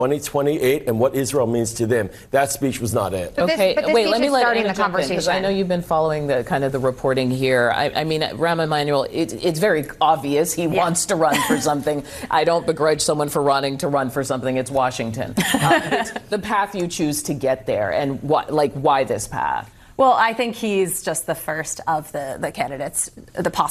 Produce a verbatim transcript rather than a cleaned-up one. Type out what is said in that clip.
twenty twenty-eight and what Israel means to them. That speech was not it. But this, Okay, but this wait, speech let me is let starting Anna the jump in, 'cause conversation. I know you've been following the kind of the reporting here. I, I mean, Rahm Emanuel, it, it's very obvious he Yeah. wants to run for something. I don't begrudge someone for running to run for something. It's Washington. Um, it's the path you choose to get there, and what, like, why this path? Well, I think he's just the first of the, the candidates, the possible